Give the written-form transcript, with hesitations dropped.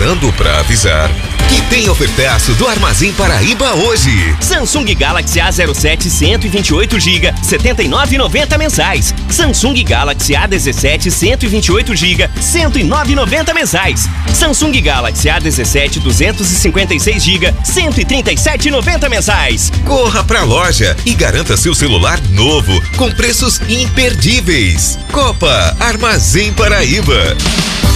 passando pra avisar que tem ofertaço do Armazém Paraíba hoje. Samsung Galaxy A07 128GB, R$ 79,90 mensais. Samsung Galaxy A17 128GB, R$ 109,90 mensais. Samsung Galaxy A17 256GB, R$ 137,90 mensais. Corra pra loja e garanta seu celular novo com preços imperdíveis. Copa Armazém Paraíba.